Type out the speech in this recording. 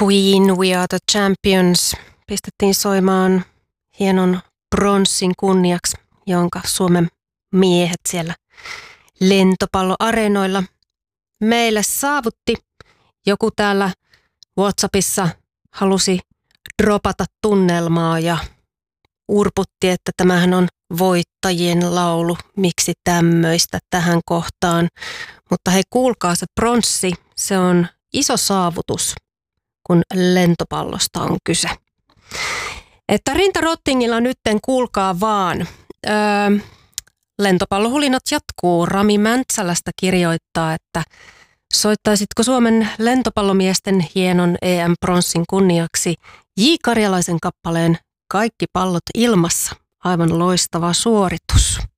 Queen, We Are the Champions pistettiin soimaan hienon bronssin kunniaksi, jonka Suomen miehet siellä lentopalloareenoilla meille saavutti. Joku täällä WhatsAppissa halusi dropata tunnelmaa ja urputti, että tämähän on voittajien laulu, miksi tämmöistä tähän kohtaan. Mutta hei, kuulkaa, se bronssi, se on iso saavutus, kun lentopallosta on kyse. Että rintarottingilla nytten kuulkaa vaan. Lentopallohulinat jatkuu. Rami Mäntsälästä kirjoittaa, että soittaisitko Suomen lentopallomiesten hienon EM-bronssin kunniaksi J. Karjalaisen kappaleen Kaikki pallot ilmassa. Aivan loistava suoritus.